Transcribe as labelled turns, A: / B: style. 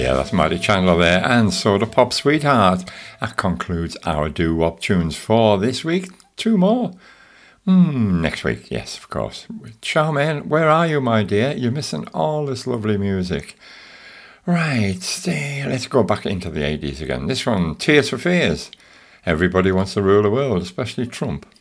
A: Yeah, that's Marty Chandler there, and Soda Pop Sweetheart. That concludes our doo-wop tunes for this week. 2 more. Next week, yes, of course. Charmaine, where are you, my dear? You're missing all this lovely music. Right, let's go back into the 80s again. This one, Tears for Fears. Everybody wants to rule the world, especially Trump.